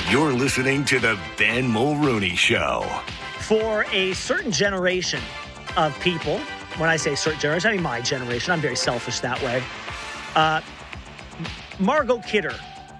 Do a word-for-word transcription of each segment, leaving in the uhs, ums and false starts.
You're listening to the Ben Mulrooney Show. For a certain generation of people, when I say certain generation, I mean my generation. I'm very selfish that way. Uh, Margot Kidder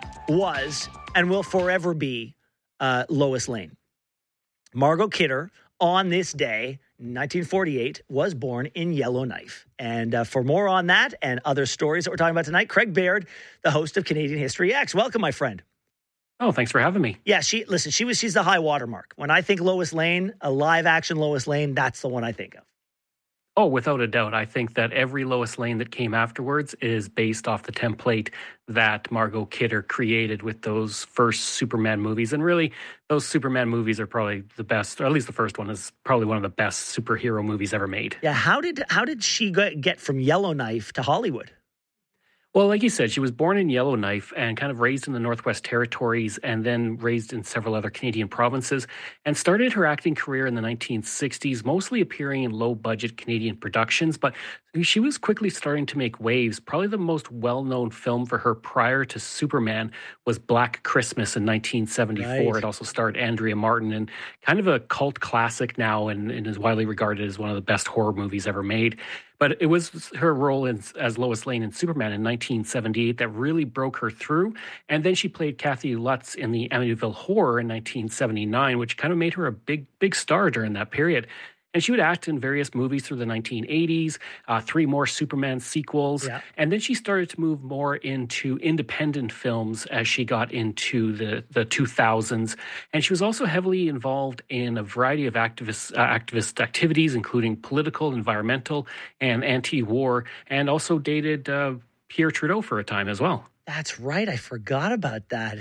was and will forever be uh, Lois Lane. Margot Kidder, on this day, nineteen forty-eight, was born in Yellowknife. And uh, for more on that and other stories that we're talking about tonight, Craig Baird, the host of Canadian History X. Welcome, my friend. Oh, thanks for having me. Yeah, she listen, she was she's the high watermark. When I think Lois Lane, a live action Lois Lane, that's the one I think of. Oh, without a doubt. I think that every Lois Lane that came afterwards is based off the template that Margot Kidder created with those first Superman movies. And really, those Superman movies are probably the best, or at least the first one is probably one of the best superhero movies ever made. Yeah, how did how did she get from Yellowknife to Hollywood? Well, like you said, she was born in Yellowknife and kind of raised in the Northwest Territories and then raised in several other Canadian provinces and started her acting career in the nineteen sixties, mostly appearing in low-budget Canadian productions. But she was quickly starting to make waves. Probably the most well-known film for her prior to Superman was Black Christmas in nineteen seventy-four. Right. It also starred Andrea Martin, and kind of a cult classic now and, and is widely regarded as one of the best horror movies ever made. But it was her role in, as Lois Lane in Superman in nineteen seventy-eight that really broke her through. And then she played Kathy Lutz in the Amityville Horror in nineteen seventy-nine, which kind of made her a big, big star during that period. And she would act in various movies through the nineteen eighties, uh, three more Superman sequels. Yeah. And then she started to move more into independent films as she got into the, the two thousands. And she was also heavily involved in a variety of activist, uh, activist activities, including political, environmental, and anti-war, and also dated uh, Pierre Trudeau for a time as well. That's right. I forgot about that.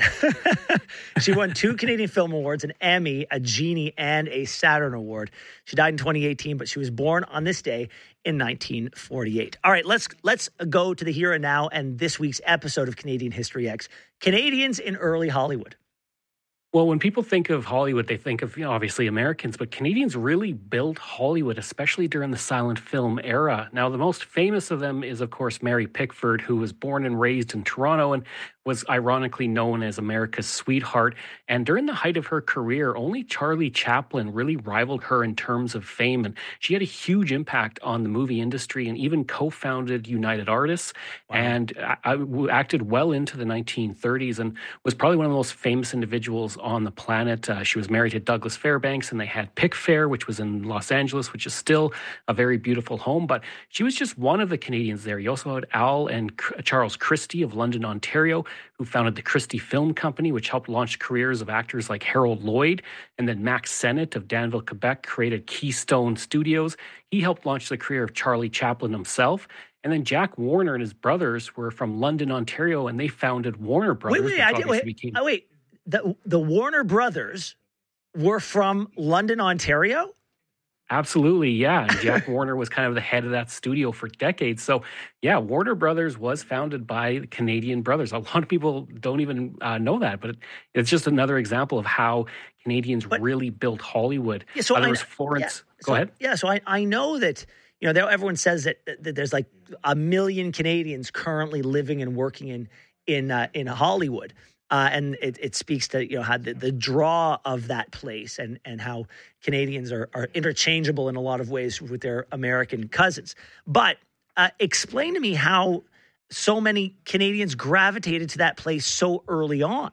She won two Canadian Film Awards, an Emmy, a Genie, and a Saturn Award. She died in twenty eighteen, but she was born on this day in nineteen forty-eight. All right, let's let's go to the here and now and this week's episode of Canadian History X. Canadians in early Hollywood. Well, when people think of Hollywood, they think of, you know, obviously Americans, but Canadians really built Hollywood, especially during the silent film era. Now, the most famous of them is, of course, Mary Pickford, who was born and raised in Toronto and was ironically known as America's sweetheart. And during the height of her career, only Charlie Chaplin really rivaled her in terms of fame. And she had a huge impact on the movie industry and even co-founded United Artists. Wow. And I, I acted well into the nineteen thirties and was probably one of the most famous individuals on the planet. Uh, she was married to Douglas Fairbanks, and they had Pickfair, which was in Los Angeles, which is still a very beautiful home. But she was just one of the Canadians there. You also had Al and C- Charles Christie of London, Ontario, who founded the Christie Film Company, which helped launch careers of actors like Harold Lloyd. And then Max Sennett of Danville, Quebec, created Keystone Studios. He helped launch the career of Charlie Chaplin himself. And then Jack Warner and his brothers were from London, Ontario, and they founded Warner Brothers. Wait, wait, I did, wait, became- oh, wait. The, the Warner Brothers were from London, Ontario? Absolutely, yeah. And Jack Warner was kind of the head of that studio for decades. So, yeah, Warner Brothers was founded by Canadian brothers. A lot of people don't even uh, know that, but it, it's just another example of how Canadians but, really built Hollywood. Yeah, so uh, there I, was Florence. Yeah, Go so, ahead. Yeah, so I, I know that, you know, there, everyone says that, that there's like a million Canadians currently living and working in in uh, in Hollywood. Uh, and it, it speaks to, you know, how the, the draw of that place and, and how Canadians are, are interchangeable in a lot of ways with their American cousins. But uh, explain to me how so many Canadians gravitated to that place so early on.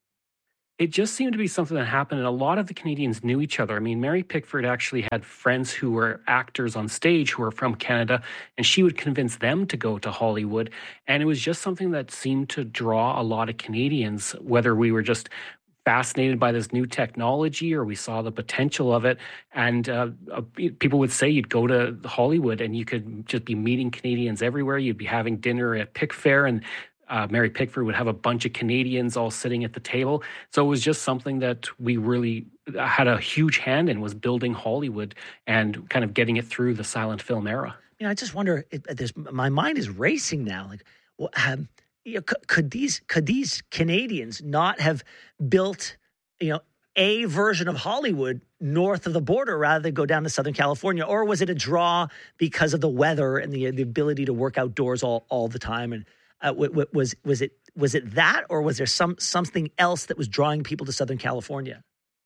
It just seemed to be something that happened, and a lot of the Canadians knew each other. I mean, Mary Pickford actually had friends who were actors on stage who were from Canada, and she would convince them to go to Hollywood. And it was just something that seemed to draw a lot of Canadians, whether we were just fascinated by this new technology or we saw the potential of it. And uh, uh, people would say you'd go to Hollywood and you could just be meeting Canadians everywhere. You'd be having dinner at Pickfair, and Uh, Mary Pickford would have a bunch of Canadians all sitting at the table. So it was just something that we really had a huge hand in, was building Hollywood and kind of getting it through the silent film era. You know, I just wonder, if there's, my mind is racing now. Like, well, um, you know, could, could these could these Canadians not have built, you know, a version of Hollywood north of the border rather than go down to Southern California? Or was it a draw because of the weather and the the ability to work outdoors all, all the time? And Uh, was was it was it that, or was there some something else that was drawing people to Southern California?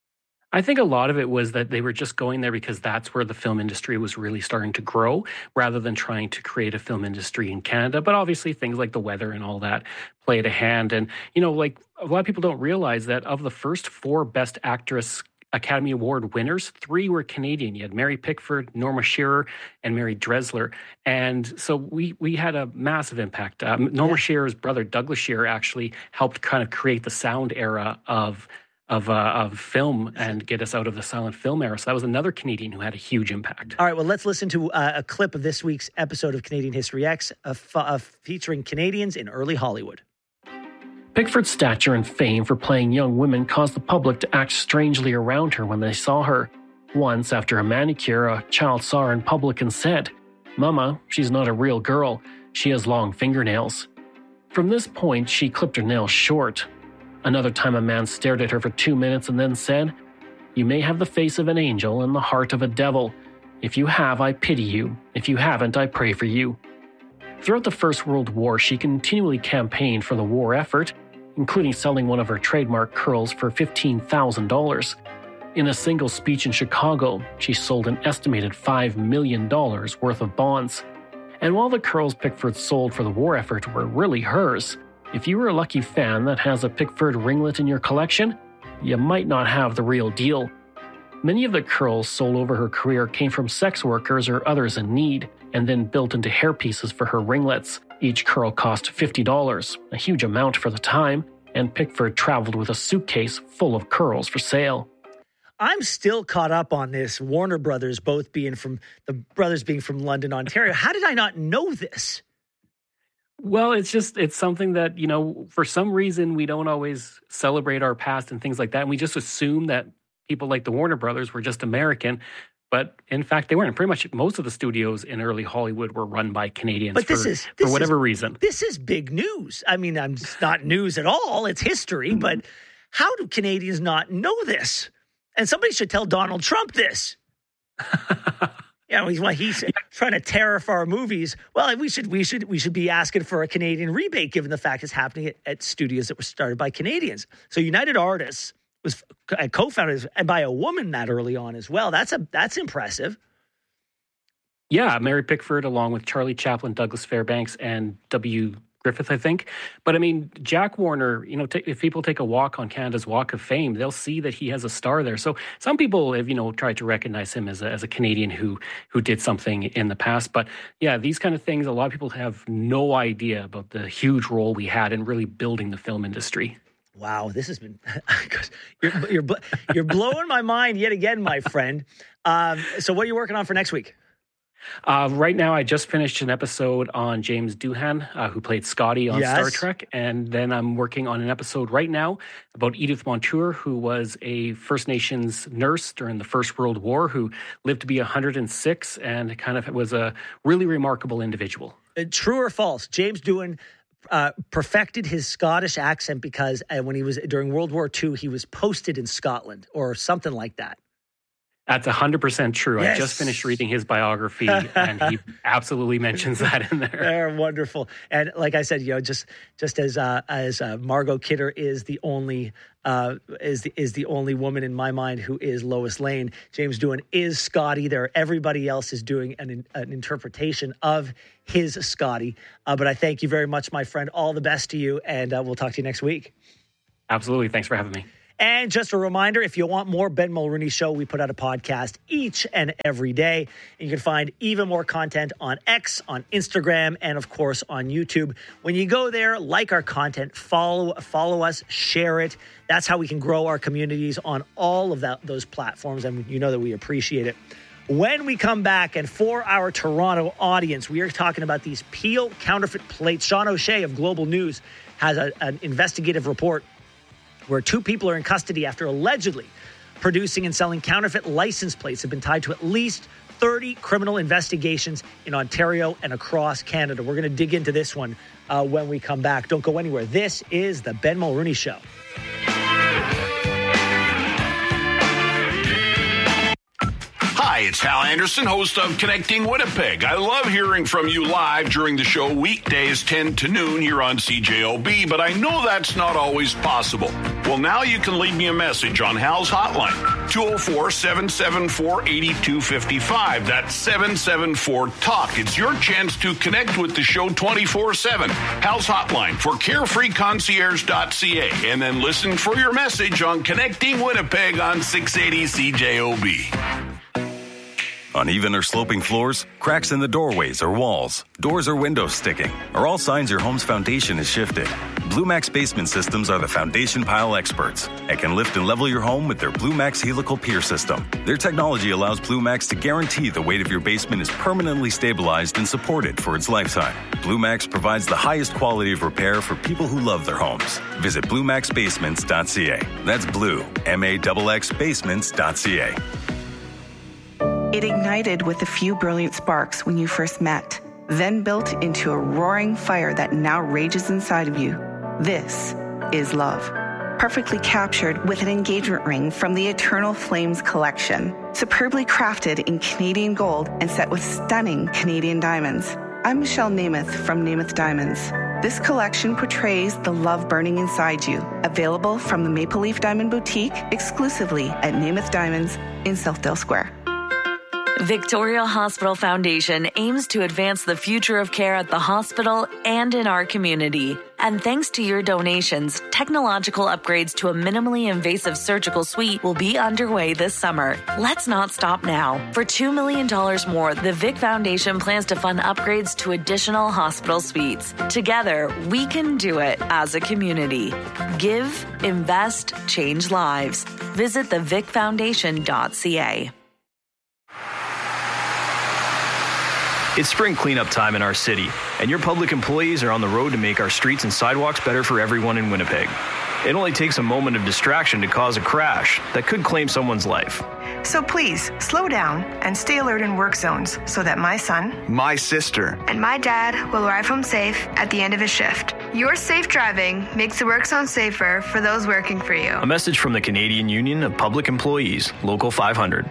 I think a lot of it was that they were just going there because that's where the film industry was really starting to grow, rather than trying to create a film industry in Canada. But obviously things like the weather and all that played a hand. And, you know, like a lot of people don't realize that of the first four Best Actress Academy Award winners, three were Canadian. You had Mary Pickford, Norma Shearer, and Mary Dressler. And so we we had a massive impact. Um, Norma yeah. Shearer's brother, Douglas Shearer, actually helped kind of create the sound era of of uh, of film and get us out of the silent film era. So that was another Canadian who had a huge impact. All right, well, let's listen to uh, a clip of this week's episode of Canadian History X uh, f- uh, featuring Canadians in early Hollywood. Pickford's stature and fame for playing young women caused the public to act strangely around her when they saw her. Once, after a manicure, a child saw her in public and said, "Mama, she's not a real girl. She has long fingernails." From this point, she clipped her nails short. Another time a man stared at her for two minutes and then said, "You may have the face of an angel and the heart of a devil. If you have, I pity you. If you haven't, I pray for you." Throughout the First World War, she continually campaigned for the war effort, including selling one of her trademark curls for fifteen thousand dollars. In a single speech in Chicago, she sold an estimated five million dollars worth of bonds. And while the curls Pickford sold for the war effort were really hers, if you were a lucky fan that has a Pickford ringlet in your collection, you might not have the real deal. Many of the curls sold over her career came from sex workers or others in need, and then built into hairpieces for her ringlets. Each curl cost fifty dollars, a huge amount for the time, and Pickford traveled with a suitcase full of curls for sale. I'm still caught up on this Warner Brothers both being from, the brothers being from London, Ontario. How did I not know this? Well, it's just, it's something that, you know, for some reason we don't always celebrate our past and things like that. And we just assume that people like the Warner Brothers were just American. But in fact, they weren't. Pretty much most of the studios in early Hollywood were run by Canadians but this for, is, this for whatever is, reason. This is big news. I mean, I'm it's not news at all. It's history. But how do Canadians not know this? And somebody should tell Donald Trump this. You know, he's, well, he's trying to tariff our movies. Well, we should we should we should be asking for a Canadian rebate, given the fact it's happening at, at studios that were started by Canadians. So United Artists was co-founded by a woman that early on as well. That's a that's impressive. Yeah, Mary Pickford, along with Charlie Chaplin, Douglas Fairbanks, and W. Griffith, I think. But I mean, Jack Warner, you know, t- if people take a walk on Canada's Walk of Fame, they'll see that he has a star there. So some people have, you know, tried to recognize him as a, as a Canadian who who did something in the past. But yeah, these kind of things, a lot of people have no idea about the huge role we had in really building the film industry. Wow, this has been you're you're, you're blowing my mind yet again, my friend. Um, so what are you working on for next week? Uh, right now, I just finished an episode on James Doohan, uh, who played Scotty on yes. Star Trek. And then I'm working on an episode right now about Edith Montour, who was a First Nations nurse during the First World War, who lived to be one hundred six and kind of was a really remarkable individual. Uh, true or false? James Doohan uh, perfected his Scottish accent because uh, when he was during World War Two, he was posted in Scotland or something like that. That's one hundred percent true. Yes. I just finished reading his biography, and he absolutely mentions that in there. They're wonderful. And like I said, you know, just just as uh, as uh, Margot Kidder is the only uh, is the is the only woman in my mind who is Lois Lane, James Doohan is Scotty. There, everybody else is doing an an interpretation of his Scotty. Uh, but I thank you very much, my friend. All the best to you, and uh, we'll talk to you next week. Absolutely. Thanks for having me. And just a reminder, if you want more Ben Mulrooney Show, we put out a podcast each and every day. And you can find even more content on X, on Instagram, and of course on YouTube. When you go there, like our content, follow follow us, share it. That's how we can grow our communities on all of that, those platforms. And you know that we appreciate it. When we come back, and for our Toronto audience, we are talking about these Peel counterfeit plates. Sean O'Shea of Global News has a, an investigative report where two people are in custody after allegedly producing and selling counterfeit license plates have been tied to at least thirty criminal investigations in Ontario and across Canada. We're going to dig into this one uh, when we come back. Don't go anywhere. This is the Ben Mulrooney Show. Hi, Hi, it's Hal Anderson, host of Connecting Winnipeg. I love hearing from you live during the show weekdays ten to noon here on C J O B, but I know that's not always possible. Well, now you can leave me a message on Hal's hotline, two oh four, seven seven four, eight two five five. That's seven seven four, talk. It's your chance to connect with the show twenty-four seven. Hal's hotline for carefree concierge dot c a, and then listen for your message on Connecting Winnipeg on six eighty C J O B. Uneven or sloping floors, cracks in the doorways or walls, doors or windows sticking are all signs your home's foundation has shifted. BlueMax Basement Systems are the foundation pile experts and can lift and level your home with their BlueMax Helical Pier System. Their technology allows BlueMax to guarantee the weight of your basement is permanently stabilized and supported for its lifetime. BlueMax provides the highest quality of repair for people who love their homes. Visit blue max basements dot c a. That's blue, M A X X basements dot c a. It ignited with a few brilliant sparks when you first met, then built into a roaring fire that now rages inside of you. This is love. Perfectly captured with an engagement ring from the Eternal Flames collection, superbly crafted in Canadian gold and set with stunning Canadian diamonds. I'm Michelle Namath from Namath Diamonds. This collection portrays the love burning inside you. Available from the Maple Leaf Diamond Boutique exclusively at Namath Diamonds in Southdale Square. Victoria Hospital Foundation aims to advance the future of care at the hospital and in our community. And thanks to your donations, technological upgrades to a minimally invasive surgical suite will be underway this summer. Let's not stop now. For two million dollars more, the Vic Foundation plans to fund upgrades to additional hospital suites. Together, we can do it as a community. Give, invest, change lives. Visit the vic foundation dot c a. It's spring cleanup time in our city, and your public employees are on the road to make our streets and sidewalks better for everyone in Winnipeg. It only takes a moment of distraction to cause a crash that could claim someone's life. So please, slow down and stay alert in work zones so that my son, my sister, and my dad will arrive home safe at the end of his shift. Your safe driving makes the work zone safer for those working for you. A message from the Canadian Union of Public Employees, Local five hundred.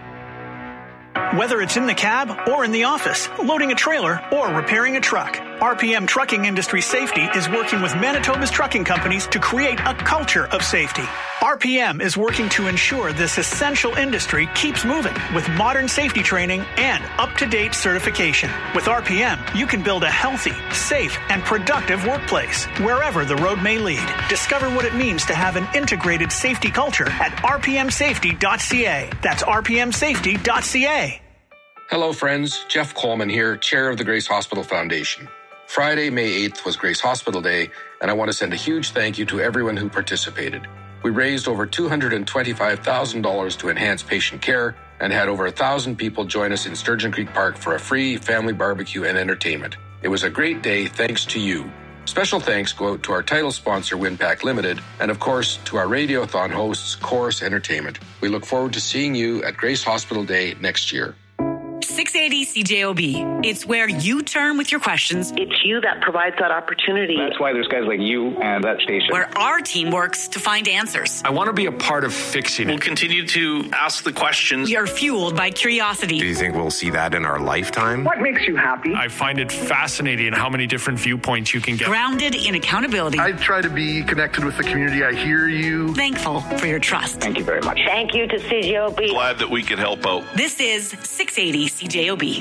Whether it's in the cab or in the office, loading a trailer or repairing a truck, R P M Trucking Industry Safety is working with Manitoba's trucking companies to create a culture of safety. R P M is working to ensure this essential industry keeps moving with modern safety training and up-to-date certification. With R P M, you can build a healthy, safe, and productive workplace wherever the road may lead. Discover what it means to have an integrated safety culture at r p m safety dot c a. That's r p m safety dot c a. Hello, friends. Jeff Coleman here, chair of the Grace Hospital Foundation. Friday, May eighth was Grace Hospital Day, and I want to send a huge thank you to everyone who participated. We raised over two hundred twenty-five thousand dollars to enhance patient care and had over one thousand people join us in Sturgeon Creek Park for a free family barbecue and entertainment. It was a great day thanks to you. Special thanks go out to our title sponsor, Winpack Limited, and of course to our Radiothon hosts, Chorus Entertainment. We look forward to seeing you at Grace Hospital Day next year. six eighty C J O B. It's where you turn with your questions. It's you that provides that opportunity. That's why there's guys like you and that station. Where our team works to find answers. I want to be a part of fixing it. We'll continue to ask the questions. We are fueled by curiosity. Do you think we'll see that in our lifetime? What makes you happy? I find it fascinating how many different viewpoints you can get. Grounded in accountability. I try to be connected with the community. I hear you. Thankful for your trust. Thank you very much. Thank you to C J O B. Glad that we could help out. This is six eighty C J O B.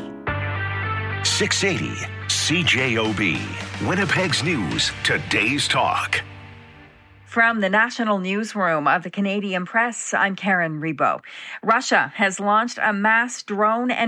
six eighty C J O B. Winnipeg's News, today's talk. From the National Newsroom of the Canadian Press, I'm Karen Rebo. Russia has launched a mass drone and